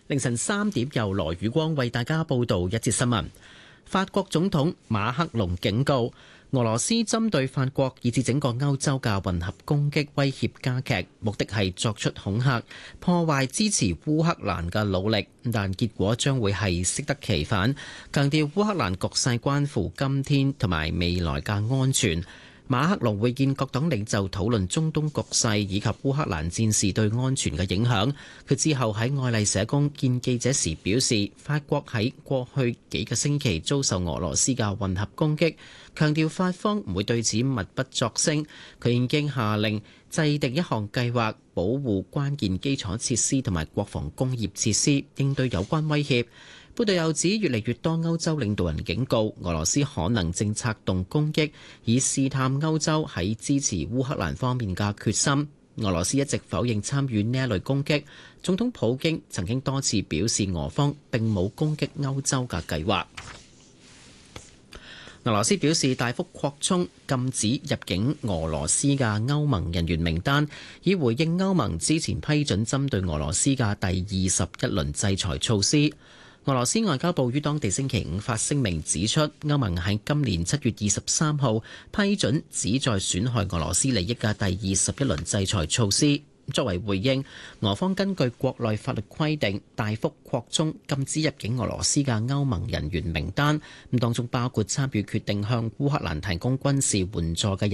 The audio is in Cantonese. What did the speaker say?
凌晨3點由羅宇光為大家報道一節新聞。法國總統馬克龍警告，俄羅斯針對法國以至整個歐洲嘅混合攻擊威脅加劇，目的係作出恐嚇，破壞支持烏克蘭嘅努力，但結果將會係適得其反。強調烏克蘭局勢關乎今天同埋未來嘅安全。馬克龍會見各黨領袖討論中東局勢以及烏克蘭戰事對安全嘅影響。佢之後喺愛麗舍宮見記者時表示，法國喺過去幾個星期遭受俄羅斯嘅混合攻擊，強調法方唔會對此默不作聲。佢已經下令制定一項計劃，保護關鍵基礎設施同埋國防工業設施，應對有關威脅。報道又指，越嚟越多歐洲領導人警告，俄羅斯可能正策動攻擊，以試探歐洲喺支持烏克蘭方面嘅決心。俄羅斯一直否認參與呢一類攻擊。總統普京曾經多次表示，俄方並冇攻擊歐洲嘅計劃。俄羅斯表示大幅擴充禁止入境俄羅斯嘅歐盟人員名單，以回應歐盟之前批准針對俄羅斯嘅第21輪制裁措施。俄羅斯外交部於當地星期五發聲明指出，歐盟喺今年7月23號批准旨在損害俄羅斯利益嘅第21輪制裁措施。作為回應，俄方根據國內法律規定，大幅擴充禁止入境俄羅斯嘅歐盟人員名單，當中包括參與決定向烏克蘭提供軍事援助嘅人。